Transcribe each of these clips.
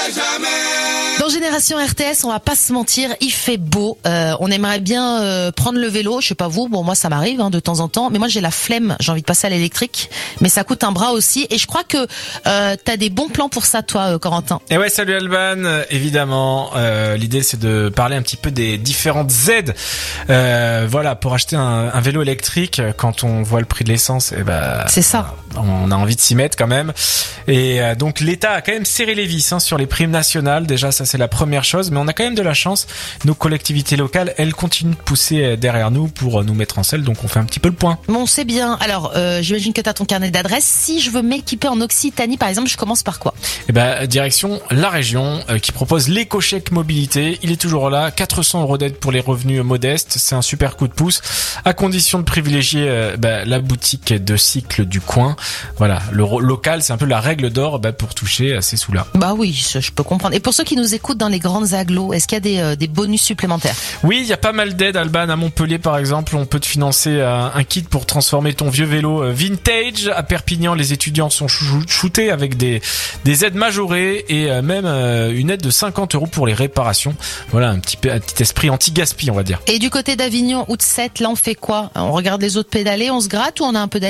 Dans Génération RTS, on va pas se mentir, il fait beau. On aimerait bien prendre le vélo, je sais pas vous, bon moi ça m'arrive de temps en temps, mais moi j'ai la flemme, j'ai envie de passer à l'électrique, mais ça coûte un bras aussi. Et je crois que t'as des bons plans pour ça, toi, Corentin. Et ouais, salut Alban. Évidemment, l'idée c'est de parler un petit peu des différentes aides. Voilà, pour acheter un vélo électrique, quand on voit le prix de l'essence, c'est ça. On a envie de s'y mettre quand même. Et donc l'État a quand même serré les vis sur les primes nationales. Déjà, ça c'est la première chose, mais on a quand même de la chance. Nos collectivités locales, elles continuent de pousser derrière nous pour nous mettre en selle, donc on fait un petit peu le point. Bon, c'est bien. Alors, j'imagine que tu as ton carnet d'adresses. Si je veux m'équiper en Occitanie, par exemple, je commence par quoi ? Direction la région qui propose l'éco-chèque mobilité. Il est toujours là, 400 € d'aide pour les revenus modestes. C'est un super coup de pouce, à condition de privilégier la boutique de cycle du coin. Voilà, le local, c'est un peu la règle d'or pour toucher à ces sous-là. Bah oui, je peux comprendre. Et pour ceux qui nous écoutent dans les grandes agglos, est-ce qu'il y a des bonus supplémentaires ? Oui, il y a pas mal d'aides, Alban. À Montpellier, par exemple, on peut te financer un kit pour transformer ton vieux vélo vintage. À Perpignan, les étudiants sont shootés avec des aides majorées et même une aide de 50 € pour les réparations. Voilà, un petit esprit anti-gaspi, on va dire. Et du côté d'Avignon ou de Sète, là, on fait quoi ? On regarde les autres pédaler, on se gratte ou on a un peu d'aide ?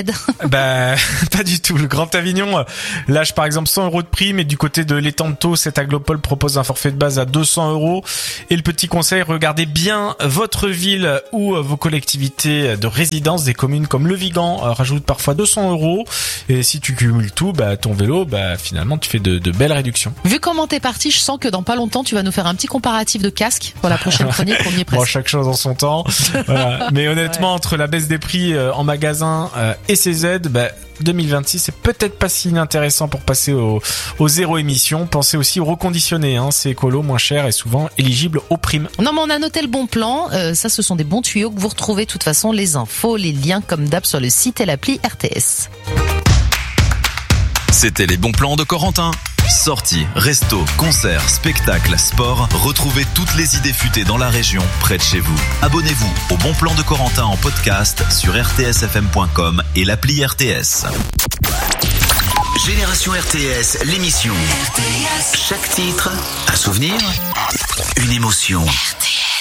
Pas du tout. Le Grand Avignon lâche par exemple 100 € de prime, et du côté de l'étang de Thau, cette aglopole propose un forfait de base à 200 €. Et le petit conseil, regardez bien votre ville ou vos collectivités de résidence. Des communes comme Le Vigan rajoutent parfois 200 €. Et si tu cumules tout, ton vélo, finalement tu fais de belles réductions. Vu comment t'es parti, je sens que dans pas longtemps tu vas nous faire un petit comparatif de casque pour la prochaine chronique. On y est presque. Bon, chaque chose en son temps. Voilà. Mais honnêtement, entre la baisse des prix en magasin et ces aides, 2026, c'est peut-être pas si inintéressant pour passer au zéro émission. Pensez aussi au reconditionné, c'est écolo, moins cher et souvent éligible aux primes. Non, mais on a noté le bon plan. Ça, ce sont des bons tuyaux que vous retrouvez de toute façon, les infos, les liens comme d'hab sur le site et l'appli RTS. C'était les bons plans de Corentin. Sorties, restos, concerts, spectacles, sport. Retrouvez toutes les idées futées dans la région, près de chez vous. Abonnez-vous au Bon Plan de Corentin en podcast sur rtsfm.com et l'appli RTS. Génération RTS, l'émission. RTS. Chaque titre, un souvenir, une émotion. RTS.